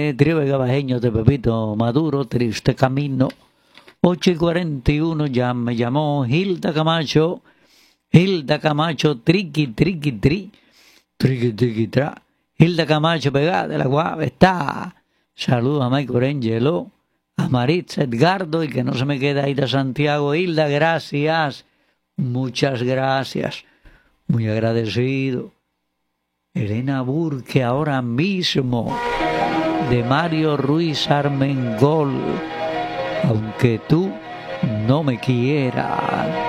Trío Gabajeño de Pepito Maduro, Triste Camino. 8:41 ya me llamó Hilda Camacho, triqui, triqui, tri, triqui, triqui, tra. Hilda Camacho pegada de la Guava está. Saludos a Michael Angelo, a Maritza Edgardo y que no se me queda ahí de Santiago. Hilda, gracias, muchas gracias, muy agradecido. Elena Burke ahora mismo, de Mario Ruiz Armengol, aunque tú no me quieras.